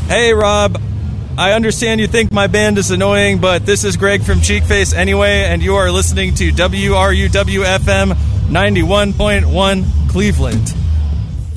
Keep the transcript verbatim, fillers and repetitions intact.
Hey, Rob. I understand you think my band is annoying, but this is Greg from Cheekface anyway, and you are listening to W R U W F M ninety-one point one Cleveland.